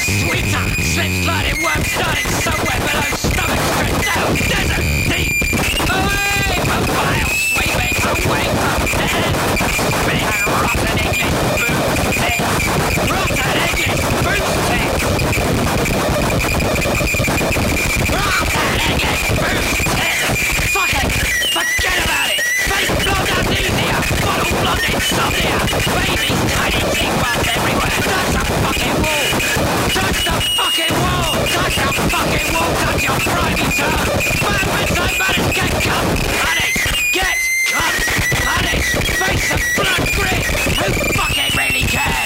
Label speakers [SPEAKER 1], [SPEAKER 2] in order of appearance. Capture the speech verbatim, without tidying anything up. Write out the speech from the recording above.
[SPEAKER 1] sweeter. Slip sliding worm starting somewhere below stomach straight down. Desert deep. Away from vile sweepers. Away from death. Spitting on rotten English booze tits. Rotten English booze tits. Rotten English booze tits. Fuck it. Forget about it. Fake blonde amnesia. Bottle blonde insomnia. Baby's tiny teacups everywhere. Touch the fucking wall. Touch the fucking wall. Touch the fucking wall. Touch your private tongue.